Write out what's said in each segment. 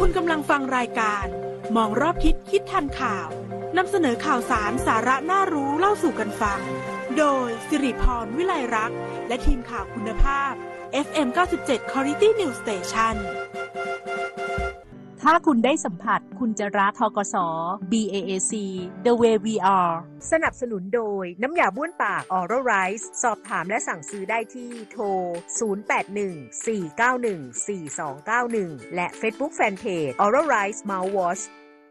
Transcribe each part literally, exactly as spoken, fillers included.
คุณกำลังฟังรายการมองรอบทิศคิดทันข่าวนำเสนอข่าวสารสาระน่ารู้เล่าสู่กันฟังโดยสิริพรวิไลรักษ์และทีมข่าวคุณภาพ เอฟ เอ็ม เก้าสิบเจ็ด Quality News Station ถ้าคุณได้สัมผัสคุณจะรัก ธกส. บี เอ เอ ซี The Way We Are สนับสนุนโดยน้ำยาบ้วนปาก Oral Rice สอบถามและสั่งซื้อได้ที่โทร ศูนย์ แปด หนึ่ง สี่ เก้า หนึ่ง สี่ สอง เก้า หนึ่ง และ Facebook Fanpage Oral Rice Mouthwash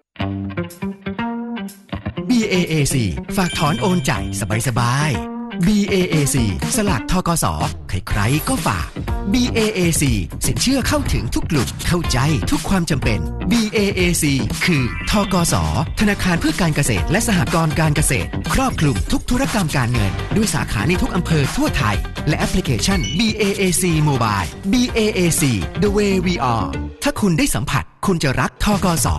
บี เอ เอ ซี ฝากถอนโอนจ่ายสบายๆ บี เอ เอ ซี สลาก ธกส. ใครๆก็ฝาก บี เอ เอ ซี สินเชื่อเข้าถึงทุกกลุ่มเข้าใจทุกความจำเป็น บี เอ เอ ซี คือธกส. ธนาคารเพื่อการเกษตรและสหกรณ์การเกษตรครอบคลุมทุกธุรกรรมการเงินด้วยสาขาในทุกอำเภอทั่วไทยและแอปพลิเคชัน บี เอ เอ ซี Mobile บี เอ เอ ซี The Way We Are ถ้าคุณได้สัมผัสคุณจะรักธกส.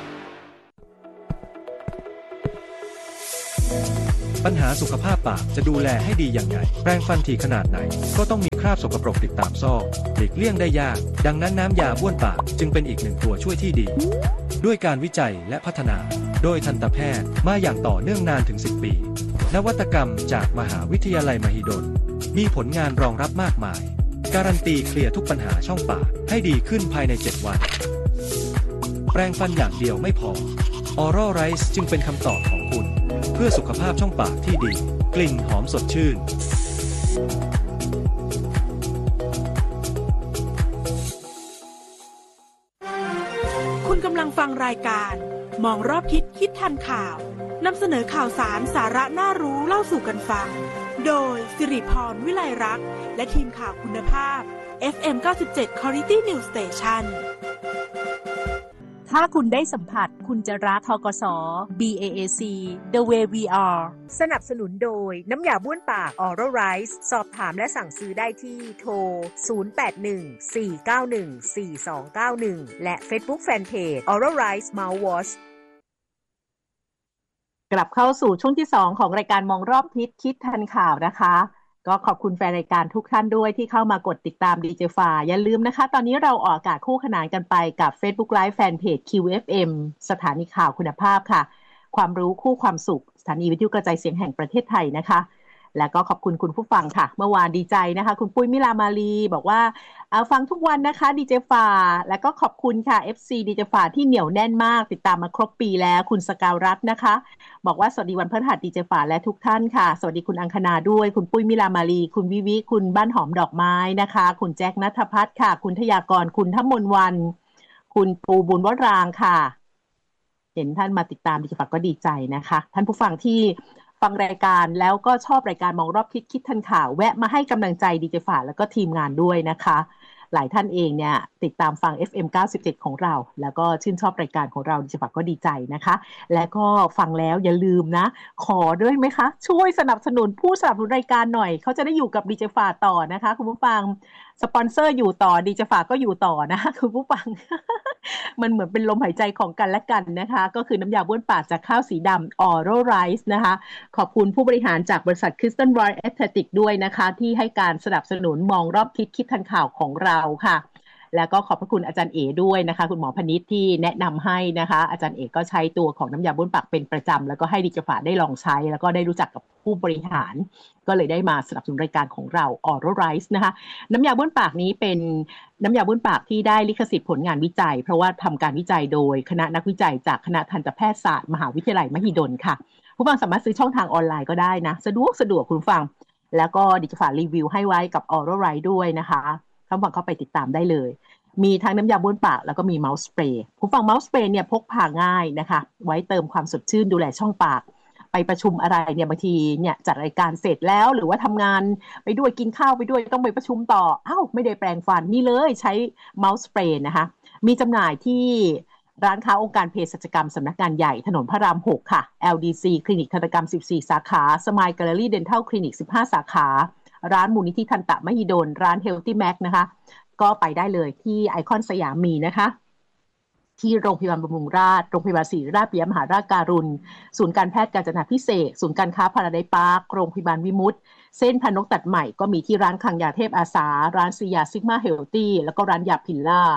ปัญหาสุขภาพปากจะดูแลให้ดีอย่างไรแปรงฟันถี่ขนาดไหนก็ต้องมีคราบสกปรกติดตามซอกหลีกเลี่ยงได้ยากดังนั้นน้ำยาบ้วนปากจึงเป็นอีกหนึ่งตัวช่วยที่ดีด้วยการวิจัยและพัฒนาโดยทันตแพทย์มาอย่างต่อเนื่องนานถึงสิบปีนวัตกรรมจากมหาวิทยาลัยมหิดลมีผลงานรองรับมากมายการันตีเคลียร์ทุกปัญหาช่องปากให้ดีขึ้นภายในเจ็ดวันแปรงฟันอย่างเดียวไม่พอ Oral Rice จึงเป็นคำตอบของคุณเพื่อสุขภาพช่องปากที่ดีกลิ่นหอมสดชื่นคุณกำลังฟังรายการมองรอบทิศคิดทันข่าวนำเสนอข่าวสารสาระน่ารู้เล่าสู่กันฟังโดยสิริพรวิไลรักษ์และทีมข่าวคุณภาพ เอฟ เอ็ม เก้าสิบเจ็ด Quality News Station ถ้าคุณได้สัมผัสคุณจะรัก ธกส. บี เอ เอ ซี The Way We Are สนับสนุนโดยน้ำยาบ้วนปาก Oral Rice สอบถามและสั่งซื้อได้ที่โทร ศูนย์ แปด หนึ่ง สี่ เก้า หนึ่ง สี่ สอง เก้า หนึ่ง และ Facebook Fanpage Oral Rice Mouthwash กลับเข้าสู่ช่วงที่สองของรายการมองรอบทิศคิดทันข่าวนะคะก็ขอบคุณแฟนรายการทุกท่านด้วยที่เข้ามากดติดตาม ดี เจ ฟา อย่าลืมนะคะตอนนี้เราออกอากาศคู่ขนานกันไปกับ Facebook Live Fanpage คิว เอฟ เอ็ม สถานีข่าวคุณภาพค่ะความรู้คู่ความสุขสถานีวิทยุกระจายเสียงแห่งประเทศไทยนะคะแล้วก็ขอบคุณคุณผู้ฟังค่ะเมื่อวานดีใจนะคะคุณปุ้ยมิลามาลีบอกว่าเอาฟังทุกวันนะคะ ดี เจ ฟา แล้วก็ขอบคุณค่ะ เอฟ ซี ดี เจ ฟา ที่เหนียวแน่นมากติดตามมาครบปีแล้วคุณสกาวรัตน์นะคะบอกว่าสวัสดีวันพฤหัส ดี เจ ฟา และทุกท่านค่ะสวัสดีคุณอังคณาด้วยคุณปุ้ยมิลามาลีคุณวิวิคุณบ้านหอมดอกไม้นะคะคุณแจ็คณัฐพัฒน์ค่ะคุณทยากรคุณทมนวันคุณปูบุญวรางค์ค่ะเห็นท่านมาติดตาม ดี เจ ฟา ก็ดีใจนะคะท่านผู้ฟังที่ฟังรายการแล้วก็ชอบรายการมองรอบคิดคิดทันข่าวแวะมาให้กำลังใจ ดี เจ ฟา แล้วก็ทีมงานด้วยนะคะหลายท่านเองเนี่ยติดตามฟัง เอฟ เอ็ม เก้าสิบเจ็ด ของเราแล้วก็ชื่นชอบรายการของเรา ดี เจ ฟา ก็ดีใจนะคะและก็ฟังแล้วอย่าลืมนะขอด้วยไหมคะช่วยสนับสนุนผู้สนับสนุนรายการหน่อยเขาจะได้อยู่กับ ดี เจ ฟา ต่อนะคะคุณผู้ฟังสปอนเซอร์อยู่ต่อ ดี เจ ฟา ก็อยู่ต่อนะคะคุณผู้ฟัง มันเหมือนเป็นลมหายใจของกันและกันนะคะก็คือน้ำยาบ้วนปากจากข้าวสีดำ Oral Rice นะคะขอบคุณผู้บริหารจากบริษัท Crystal Royal Athletic ด้วยนะคะที่ให้การสนับสนุนมองรอบทิศคิดทันข่าวของเราค่ะแล้วก็ขอบพระคุณอาจารย์เอ๋ด้วยนะคะคุณหมอพนิชที่แนะนำให้นะคะอาจารย์เอ๋ก็ใช้ตัวของน้ำยาบ้วนปากเป็นประจำแล้วก็ให้ดิจฝาได้ลองใช้แล้วก็ได้รู้จักกับผู้บริหารก็เลยได้มาสนับสนุนรายการของเรา Oral Rice นะคะน้ำยาบ้วนปากนี้เป็นน้ำยาบ้วนปากที่ได้ลิขสิทธิ์ผลงานวิจัยเพราะว่าทำการวิจัยโดยคณะนักวิจัยจากคณะทันตแพทยศาสตร์มหาวิทยาลัยมหิดลค่ะผู้ฟังสามารถซื้อช่องทางออนไลน์ก็ได้นะสะดวกสะดวกคุณฟังแล้วก็ดิจฝารีวิวให้ไว้กับ Oral Rice ด้วยนะคะท่านฟังเข้าไปติดตามได้เลยมีทั้งน้ำยาบ้วนปากแล้วก็มีเมาส์สเปรย์ผู้ฟังเมาส์สเปรย์เนี่ยพกพาง่ายนะคะไว้เติมความสดชื่นดูแลช่องปากไปประชุมอะไรเนี่ยบางทีเนี่ยจัดรายการเสร็จแล้วหรือว่าทำงานไปด้วยกินข้าวไปด้วยต้องไปประชุมต่ออ้าวไม่ได้แปรงฟันนี่เลยใช้เมาส์สเปรย์นะคะมีจำหน่ายที่ร้านค้าองค์การเภสัชกรรมสำนักงานใหญ่ถนนพระรามหกค่ะ แอล ดี ซี คลินิกทันตกรรมสิบสี่สาขา Smile Gallery Dental Clinic สิบห้าสาขาร้านมูลนิธิทันตะมหิดลร้าน Healthy Mac นะคะก็ไปได้เลยที่ไอคอนสยามมีนะคะที่โรงพยาบาลบำรุงราษฎร์โรงพยาบาลศิริราชปิยมหาราชการุณศูนย์การแพทย์กาญจนาภิเษกศูนย์การค้าพาราไดซ์พาร์คโรงพยาบาลวิมุตติเส้นพนกตัดใหม่ก็มีที่ร้านคังยาเทพอาสาร้านซียาซิกมาเฮลตี้แล้วก็ร้านยาพิลล่า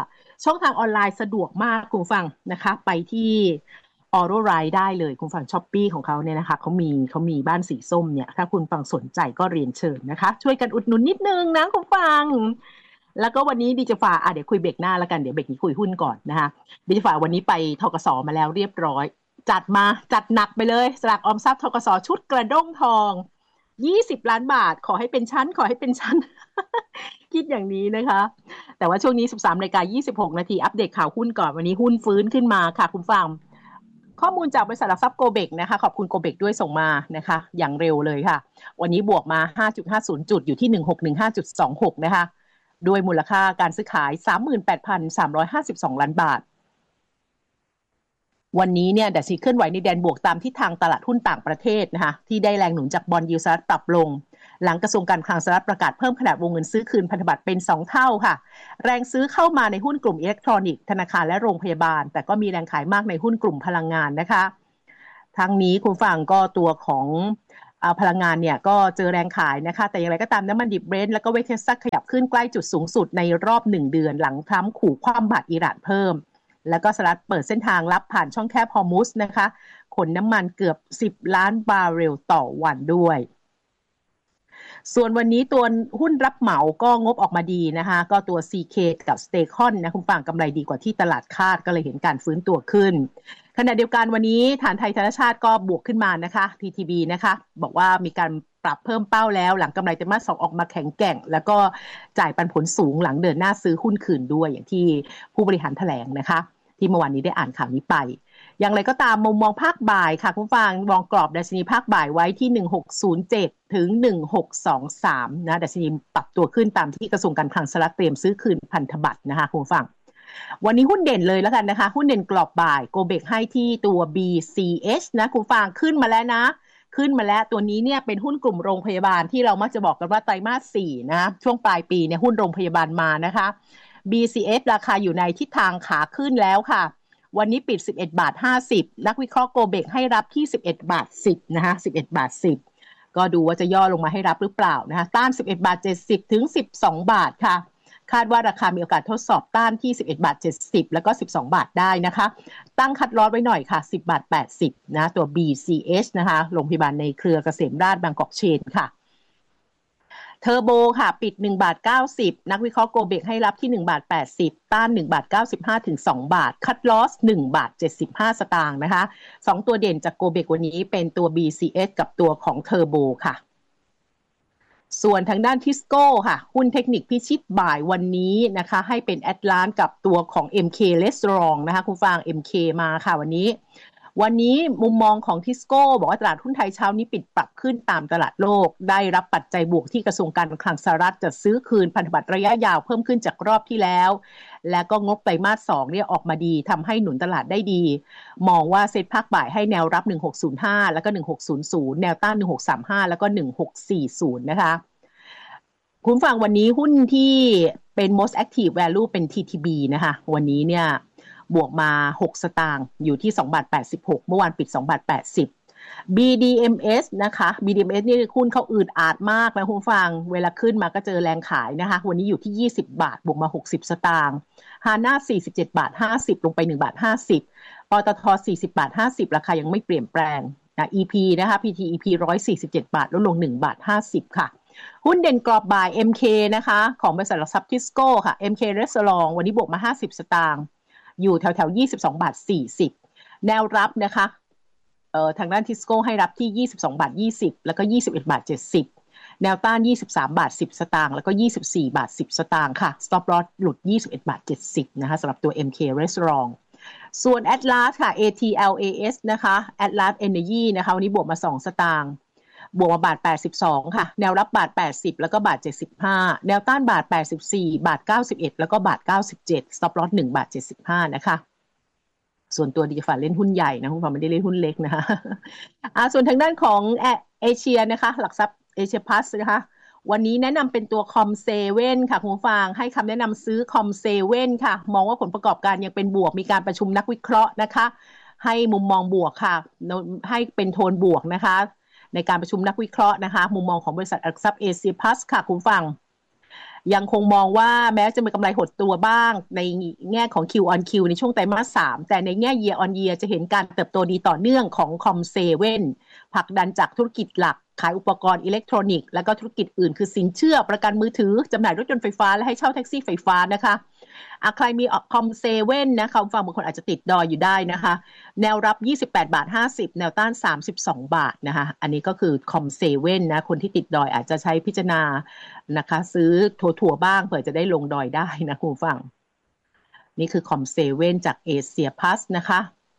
ช่องทางออนไลน์สะดวกมากคุณฟังนะคะไปที่ Oro Ride ได้เลยคุณฟัง Shopee ของเขาเนี่ยนะคะเขามีเขามีบ้านสีส้มเนี่ยถ้าคุณฟังสนใจก็เรียนเชิญนะคะช่วยกันอุดหนุนนิดนึงนะคุณฟังแล้วก็วันนี้ดิจิฟ้าอ่ะเดี๋ยวคุยเบรกหน้าแล้วกันเดี๋ยวเบรกนี้คุยหุ้นก่อนนะคะดิจิฟ้าวันนี้ไปธกสมาแล้วเรียบร้อยจัดมาจัดหนักไปเลยสลากออมทรัพย์ธกสชุดกระด้งทองยี่สิบล้านบาทขอให้เป็นชั้นขอให้เป็นชั้น คิดอย่างนี้นะคะแต่ว่าช่วงนี้ สิบสามนาฬิกายี่สิบหกนาทีอัปเดตข่าวหุ้นก่อนวันนี้หุ้นฟื้นขึ้นมาค่ะคุณฟังข้อมูลจากบริษัทหลักทรัพย์โกเบกนะคะขอบคุณโกเบกด้วยส่งมานะคะอย่างเร็วเลยค่ะวันนี้บวกมา ห้าจุดห้าศูนย์ จุดอยู่ที่ หนึ่งหกหนึ่งห้าจุดสองหก นะคะด้วยมูลค่าการซื้อขาย สามหมื่นแปดพันสามร้อยห้าสิบสอง ล้านบาทวันนี้เนี่ยดัชนีเคลื่อนไหวในแดนบวกตามทิศทางตลาดหุ้นต่างประเทศนะคะที่ได้แรงหนุนจากบอนด์ยิลด์สหรัฐปรับลงหลังกระทรวงการคลังสหรัฐประกาศเพิ่มขนาดวงเงินซื้อคืนพันธบัตรเป็นสองเท่าค่ะแรงซื้อเข้ามาในหุ้นกลุ่มอิเล็กทรอนิกส์ธนาคารและโรงพยาบาลแต่ก็มีแรงขายมากในหุ้นกลุ่มพลังงานนะคะทั้งนี้คุณฟังก็ตัวของพลังงานเนี่ยก็เจอแรงขายนะคะแต่อย่างไรก็ตามน้ำมันดิบเบรนท์แล้วก็เวสต์เท็กซัสขยับขึ้นใกล้จุดสูงสุดในรอบหนึ่งเดือนหลังทรัมป์ขู่คว่ำบาทอิหร่านเพิ่มแล้วก็สหรัฐเปิดเส้นทางลับผ่านช่องแคบฮอร์มุซนะคะขนน้ำมันเกือบสิบล้านบาร์เรลต่อวันด้วยส่วนวันนี้ตัวหุ้นรับเหมาก็งบออกมาดีนะคะก็ตัว ซี เค กับ Stacon นะคุณฟังกำไรดีกว่าที่ตลาดคาดก็เลยเห็นการฟื้นตัวขึ้นขณะเดียวกันวันนี้ฐานไทยธนชาติก็บวกขึ้นมานะคะ ที ที บี นะคะบอกว่ามีการปรับเพิ่มเป้าแล้วหลังกำไรไตรมาสสองออกมาแข็งแกร่งแล้วก็จ่ายปันผลสูงหลังเดินหน้าซื้อหุ้นคืนด้วยอย่างที่ผู้บริหารแถลงนะคะที่เมื่อวานนี้ได้อ่านข่าวนี้ไปอย่างไรก็ตามมุมมองภาคบ่ายค่ะคุณฟังมองกรอบดัชนีภาคบ่ายไว้ที่หนึ่งหกศูนย์เจ็ดถึงหนึ่งหกสองสามนะดัชนีปรับตัวขึ้นตามที่กระทรวงการคลังสหรัฐเตรียมซื้อคืนพันธบัตรนะคะคุณฟังวันนี้หุ้นเด่นเลยแล้วกันนะคะหุ้นเด่นกรอบบ่ายโกเบกให้ที่ตัว บี ซี เอช นะคุณฟังขึ้นมาแล้วนะขึ้นมาแล้วตัวนี้เนี่ยเป็นหุ้นกลุ่มโรงพยาบาลที่เรามักจะบอกกันว่าไตรมาสสี่นะช่วงปลายปีเนี่ยหุ้นโรงพยาบาลมานะคะ บี ซี เอช ราคาอยู่ในทิศทางขาขึ้นแล้วค่ะวันนี้ปิดสิบเอ็ดบาทห้าสิบนักวิเคราะห์โกเบกให้รับที่สิบเอ็ดบาทสิบนะคะสิบเอ็ดบาทสิบก็ดูว่าจะย่อลงมาให้รับหรือเปล่านะคะต้านสิบเอ็ดบาทเจ็ดสิบถึงสิบสองบาทค่ะคาดว่าราคามีโอกาสทดสอบต้านที่สิบเอ็ดบาทเจ็ดสิบแล้วก็สิบสองบาทได้นะคะตั้งคัดลอสไว้หน่อยค่ะสิบบาทแปดสิบนะตัว บี ซี เอช นะคะโรงพยาบาลในเครือเกษมราษฎร์บางกอกเชนค่ะเทอร์โบค่ะปิดหนึ่งบาทเก้าสิบนักวิเคราะห์โกเบกให้รับที่หนึ่งบาทแปดสิบต้านหนึ่งบาทเก้าสิบห้าถึงสองบาทคัดลอสหนึ่งบาทเจ็ดสิบห้าสตางค์นะคะสองตัวเด่นจากโกเบกวันนี้เป็นตัว บี ซี เอส กับตัวของเทอร์โบค่ะส่วนทางด้านทิสโก้ค่ะหุ้นเทคนิคพิชิตบ่ายวันนี้นะคะให้เป็นแอตแลนต์กับตัวของ เอ็ม เค Restaurant นะคะคุณฟัง เอ็ม เค มาค่ะวันนี้วันนี้มุมมองของทิสโก้บอกว่าตลาดหุ้นไทยเช้านี้ปิดปรับขึ้นตามตลาดโลกได้รับปัจจัยบวกที่กระทรวงการคลังสหรัฐจะซื้อคืนพันธบัตรระยะยาวเพิ่มขึ้นจากรอบที่แล้วและก็งบไตรมาสสองเนี่ยออกมาดีทำให้หนุนตลาดได้ดีมองว่าเซ็ตภาคบ่ายให้แนวรับหนึ่งหกศูนย์ห้าแล้วก็หนึ่งหกศูนย์ศูนย์แนวต้านหนึ่งหกสามห้าแล้วก็หนึ่งหกสี่ศูนย์นะคะคุณฟังวันนี้หุ้นที่เป็น most active value เป็น ที ที บี นะคะวันนี้เนี่ยบวกมาหกสตางค์อยู่ที่สองบาทแปดสิบหกเมื่อวานปิดสองบาทแปดสิบ บี ดี เอ็ม เอส นะคะ บี ดี เอ็ม เอส นี่หุ้นเขาอืดอาดมากนะคุณฟังเวลาขึ้นมาก็เจอแรงขายนะคะวันนี้อยู่ที่ยี่สิบบาทบวกมาหกสิบสตางค์ฮาน่าสี่สิบเจ็ดบาทห้าสิบลงไปหนึ่งบาทห้าสิบปตทสี่สิบบาทห้าสิบราคายังไม่เปลี่ยนแปลงนะ อี พี นะคะ พี ที อี พี หนึ่งร้อยสี่สิบเจ็ดบาทลดลงหนึ่งบาทห้าสิบค่ะหุ้นเด่นกรอบบ่าย เอ็ม เค นะคะของบริษัทหลักทรัพย์ทิสโก้ค่ะ เอ็ม เค Restaurant วันนี้บวกมาห้าสิบสตางค์อยู่แถวๆยี่สิบสองบาทสี่สิบแนวรับนะคะเอ่อทางด้านทิสโก้ให้รับที่ยี่สิบสองบาทยี่สิบแล้วก็ยี่สิบเอ็ดบาทเจ็ดสิบแนวต้านยี่สิบสามบาทสิบสตางค์แล้วก็ยี่สิบสี่บาทสิบสตางค์ค่ะ stop loss หลุดยี่สิบเอ็ดบาทเจ็ดสิบนะคะสำหรับตัว เอ็ม เค Restaurant ส่วน Atlas ค่ะ เอ ที แอล เอ เอส นะคะ Atlas Energy นะคะวันนี้บวกมาสองสตางค์บวกมาบาทแปดสิบสองค่ะแนวรับบาทแปดสิบแล้วก็บาทเจ็ดสิบห้าแนวต้านบาทแปดสิบสี่บาทเก้าสิบเอ็ดแล้วก็บาทเก้าสิบเจ็ด stop loss หนึ่งบาทเจ็ดสิบห้านะคะส่วนตัวดิจิฟันเล่นหุ้นใหญ่นะคุณฟังไม่ได้เล่นหุ้นเล็กนะคะอ่าส่วนทางด้านของเอเชียนะคะหลักทรัพย์เอเชียพลัสนะคะวันนี้แนะนำเป็นตัวคอมเซเว่นค่ะคุณฟังให้คำแนะนำซื้อคอมเซเว่นค่ะมองว่าผลประกอบการยังเป็นบวกมีการประชุมนักวิเคราะห์นะคะให้มุมมองบวกค่ะให้เป็นโทนบวกนะคะในการประชุมนักวิเคราะห์นะคะมุมมองของบริษัทหลักทรัพย์เอเชียพลัสค่ะคุณฟังยังคงมองว่าแม้จะมีกำไรหดตัวบ้างในแง่ของ Q on Q ในช่วงไตรมาสสามแต่ในแง่ Year on Year จะเห็นการเติบโตดีต่อเนื่องของ คอม เซเว่น ผลักดันจากธุรกิจหลักขายอุปกรณ์อิเล็กทรอนิกส์และก็ธุรกิจอื่นคือสินเชื่อประกันมือถือจำหน่ายรถยนต์ไฟฟ้าและให้เช่าแท็กซี่ไฟฟ้านะคะอ่ะใครมี คอม เซเว่น นะคะฟังบางคนอาจจะติดดอยอยู่ได้นะคะแนวรับยี่สิบแปดบาทห้าสิบแนวต้านสามสิบสองบาทนะคะอันนี้ก็คือ คอม เซเว่น นะคนที่ติดดอยอาจจะใช้พิจารณานะคะซื้อถั่วๆบ้างเผื่อจะได้ลงดอยได้นะคุณฟังนี่คือ คอม เซเว่น จากเอเชียพลัสนะคะ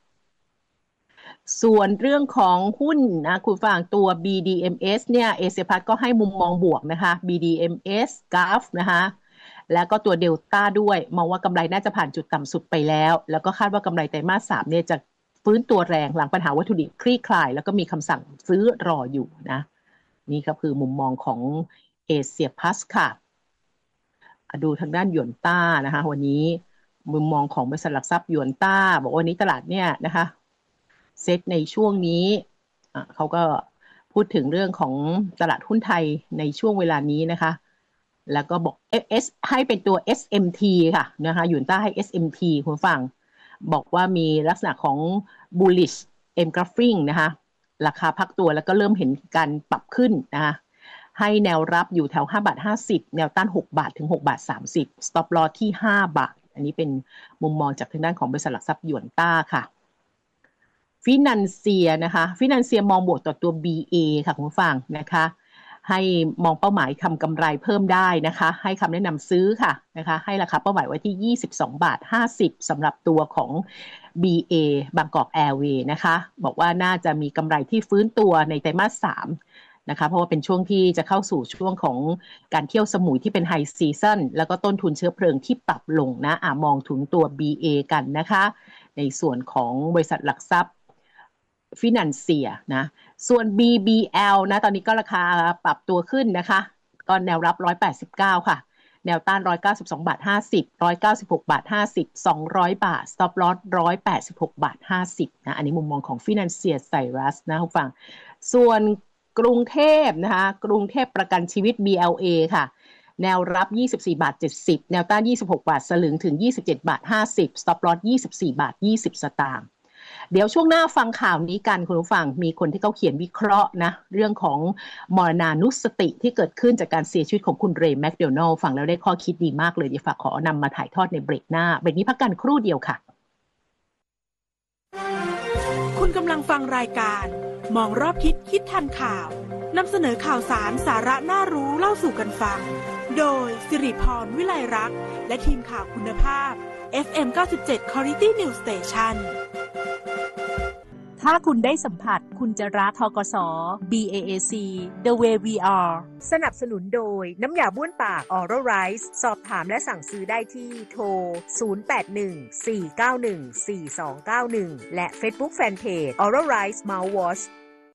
ส่วนเรื่องของหุ้นนะคุณฟังตัว บี ดี เอ็ม เอส เนี่ยเอเชียพลัสก็ให้มุมมองบวกนะคะ บี ดี เอ็ม เอส จี เอ เอฟ นะคะแล้วก็ตัวเดลต้าด้วยมองว่ากำไรน่าจะผ่านจุดต่ำสุดไปแล้วแล้วก็คาดว่ากำไรไตรมาสสามเนี่ยจะฟื้นตัวแรงหลังปัญหาวัตถุดิบคลี่คลายแล้วก็มีคำสั่งซื้อรออยู่นะนี่ก็คือมุมมองของเอเชียพลัสค่ะดูทางด้านหยวนต้านะคะวันนี้มุมมองของบริษัทหลักทรัพย์หยวนต้าบอกว่าวันนี้ตลาดเนี่ยนะคะเซตในช่วงนี้เขาก็พูดถึงเรื่องของตลาดหุ้นไทยในช่วงเวลานี้นะคะแล้วก็บอก S ให้เป็นตัว เอส เอ็ม ที ค่ะนะคะหยวนต้าให้ เอส เอ็ม ที คุณฟังบอกว่ามีลักษณะของ bullish engulfing นะคะราคาพักตัวแล้วก็เริ่มเห็นการปรับขึ้นนะคะให้แนวรับอยู่แถวห้าบาทห้าสิบแนวต้านหกบาทถึงหกบาทสามสิบ stop loss ที่ห้าบาทอันนี้เป็นมุมมองจากทางด้านของบริษัทหลักทรัพย์หยวนต้าค่ะฟินันเซียนะคะฟินันเซียมองบวกต่อตัว บี เอ ค่ะคุณผู้ฟังนะคะให้มองเป้าหมายทำกำไรเพิ่มได้นะคะให้คำแนะนำซื้อค่ะนะคะให้ราคาเป้าหมายไว้ที่ยี่สิบสองบาทห้าสิบสำหรับตัวของ บี เอ Bangkok Airways นะคะบอกว่าน่าจะมีกำไรที่ฟื้นตัวในไตรมาสสามนะคะเพราะว่าเป็นช่วงที่จะเข้าสู่ช่วงของการเที่ยวสมุยที่เป็นไฮซีซั่นแล้วก็ต้นทุนเชื้อเพลิงที่ปรับลงนะอ่ะมองถึงตัว บี เอ กันนะคะในส่วนของบริษัทหลักทรัพย์ฟินันเซียนะส่วน บี บี แอล นะตอนนี้ก็ราคาปรับตัวขึ้นนะคะก็แนวรับหนึ่งร้อยแปดสิบเก้าค่ะแนวต้านหนึ่งร้อยเก้าสิบสองบาทห้าสิบ หนึ่งร้อยเก้าสิบหกบาทห้าสิบ สองร้อยบาท stop loss หนึ่งร้อยแปดสิบหกบาทห้าสิบนะอันนี้มุมมองของฟินันเซียไซรัสนะคุณฟังส่วนกรุงเทพนะคะกรุงเทพประกันชีวิต บี แอล เอ ค่ะแนวรับยี่สิบสี่บาทเจ็ดสิบแนวต้านยี่สิบหกบาทสลึงถึงยี่สิบเจ็ดบาทห้าสิบ stop loss ยี่สิบสี่บาทยี่สิบสตางค์เดี๋ยวช่วงหน้าฟังข่าวนี้กันคุณผู้ฟังมีคนที่เขาเขียนวิเคราะห์นะเรื่องของมรณานุสติที่เกิดขึ้นจากการเสียชีวิตของคุณเรย์แมคโดนัลด์ฟังแล้วได้ข้อคิดดีมากเลยเดี๋ยวฝากขอนำมาถ่ายทอดในเบรกหน้าเบรกนี้พักกันครู่เดียวค่ะคุณกำลังฟังรายการมองรอบทิศคิดทันข่าวนำเสนอข่าวสารสาระน่ารู้เล่าสู่กันฟังโดยสิริพรวิไลรักษ์และทีมข่าวคุณภาพ เอฟ เอ็ม เก้าสิบเจ็ด Quality News Station ถ้าคุณได้สัมผัสคุณจะรัก ธกส. บี เอ เอ ซี The Way We Are สนับสนุนโดยน้ำยาบ้วนปาก Oral Rice สอบถามและสั่งซื้อได้ที่โทรศูนย์ แปด หนึ่ง สี่ เก้า หนึ่ง สี่ สอง เก้า หนึ่งและ Facebook Fanpage Oral Rice Mouthwash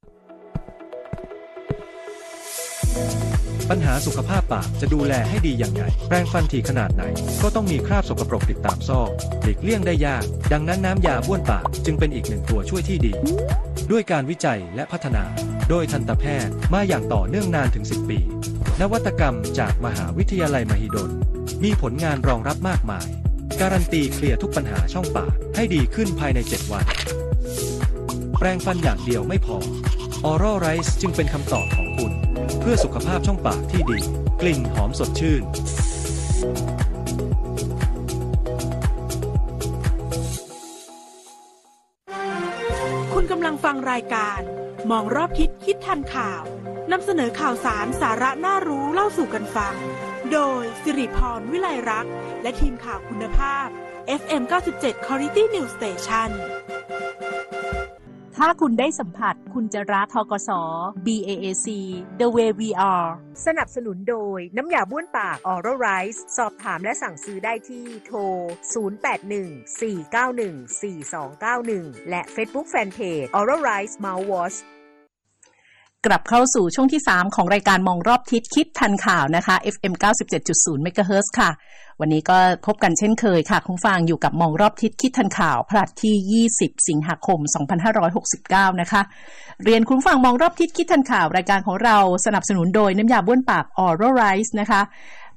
ปัญหาสุขภาพปากจะดูแลให้ดีอย่างไรแปรงฟันถี่ขนาดไหนก็ต้องมีคราบสกปรกติดตามซอกหลีกเลี่ยงได้ยากดังนั้นน้ำยาบ้วนปากจึงเป็นอีกหนึ่งตัวช่วยที่ดีด้วยการวิจัยและพัฒนาโดยทันตแพทย์มาอย่างต่อเนื่องนานถึงสิบปีนวัตกรรมจากมหาวิทยาลัยมหิดลมีผลงานรองรับมากมายการันตีเคลียร์ทุกปัญหาช่องปากให้ดีขึ้นภายในเจ็ดวันแปรงฟันอย่างเดียวไม่พอ Oral Rice จึงเป็นคำตอบของคุณเพื่อสุขภาพช่องปากที่ดีกลิ่นหอมสดชื่นคุณกำลังฟังรายการมองรอบทิศคิดทันข่าวนำเสนอข่าวสารสาระน่ารู้เล่าสู่กันฟังโดยสิริพรวิไลรักษ์และทีมข่าวคุณภาพ เอฟ เอ็ม เก้าสิบเจ็ด Quality News Station ถ้าคุณได้สัมผัสคุณจะรัก ธกส. บี เอ เอ ซี The Way We Are สนับสนุนโดยน้ำยาบ้วนปาก Oral Rice สอบถามและสั่งซื้อได้ที่โทรศูนย์ แปด หนึ่ง สี่ เก้า หนึ่ง สี่ สอง เก้า หนึ่งและ Facebook Fanpage Oral Rice Mouthwashกลับเข้าสู่ช่วงที่สามของรายการมองรอบทิศคิดทันข่าวนะคะ เอฟ เอ็ม เก้าสิบเจ็ดจุดศูนย์ เมกะเฮิรตซ์ ค่ะวันนี้ก็พบกันเช่นเคยค่ะคุณฟังอยู่กับมองรอบทิศคิดทันข่าวพฤหัสที่ยี่สิบสิงหาคมสองพันห้าร้อยหกสิบเก้านะคะเรียนคุณฟังมองรอบทิศคิดทันข่าวรายการของเราสนับสนุนโดยน้ำยาบ้วนปาก Oral Rice นะคะ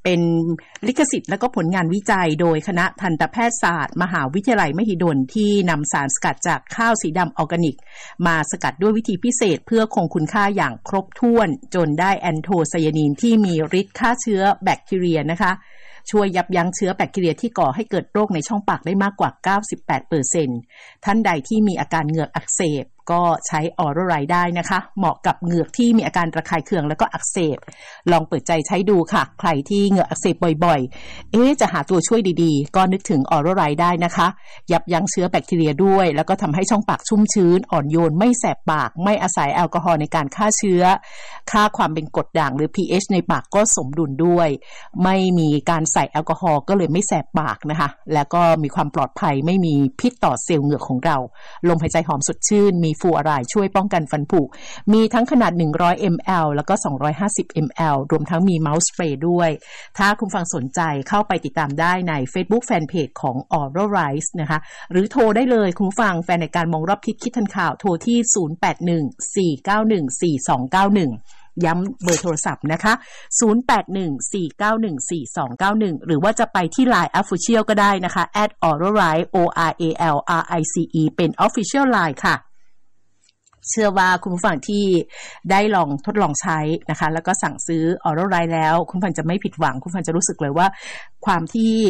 เป็นลิขสิทธิ์และก็ผลงานวิจัยโดยคณะทันตแพทยศาสตร์มหาวิทยาลัยมหิดลที่นำสารสกัดจากข้าวสีดำออร์แกนิกมาสกัดด้วยวิธีพิเศษเพื่อคงคุณค่าอย่างครบถ้วนจนได้แอนโทไซยานีนที่มีฤทธิ์ฆ่าเชื้อแบคทีเรียนะคะช่วยยับยั้งเชื้อแบคทีเรียที่ก่อให้เกิดโรคในช่องปากได้มากกว่า เก้าสิบแปดเปอร์เซ็นต์ ท่านใดที่มีอาการเหงือกอักเสบก็ใช้ออโรไรได้นะคะเหมาะกับเหงือกที่มีอาการระคายเคืองแล้วก็อักเสบลองเปิดใจใช้ดูค่ะใครที่เหงือกอักเสบบ่อยๆเอ๊ะจะหาตัวช่วยดีๆก็นึกถึงออโรไรได้นะคะยับยั้งเชื้อแบคทีเรียด้วยแล้วก็ทำให้ช่องปากชุ่มชื้นอ่อนโยนไม่แสบปากไม่อาศัยแอลกอฮอล์ในการฆ่าเชื้อค่าความเป็นกรดด่างหรือ pH ในปากก็สมดุลด้วยไม่มีการใส่แอลกอฮอล์ก็เลยไม่แสบปากนะคะแล้วก็มีความปลอดภัยไม่มีพิษต่อเซลล์เหงือกของเราลมหายใจหอมสดชื่นมีฟูอารายช่วยป้องกันฟันผุมีทั้งขนาดหนึ่งร้อยมิลลิลิตรแล้วก็สองร้อยห้าสิบมิลลิลิตรรวมทั้งมีเมาส์สเปรย์ด้วยถ้าคุณฟังสนใจเข้าไปติดตามได้ใน Facebook Fanpage ของ Oral Rice นะคะหรือโทรได้เลยคุณฟังแฟนในการมองรอบทิศคิดทันข่าวโทรที่ศูนย์ แปด หนึ่ง สี่ เก้า หนึ่ง สี่ สอง เก้า หนึ่งย้ำเบอร์โทรศัพท์นะคะศูนย์ แปด หนึ่ง สี่ เก้า หนึ่ง สี่ สอง เก้า หนึ่งหรือว่าจะไปที่ ไลน์ Official ก็ได้นะคะ แอท oralrice o r a l r i c e เป็น Official ไลน์ ค่ะเชื่อว่าคุณผู้ฟังที่ได้ลองทดลองใช้นะคะแล้วก็สั่งซื้อออโรไรแล้วคุณผู้ฟังจะไม่ผิดหวังคุณผู้ฟังจะรู้สึกเลยว่าความที่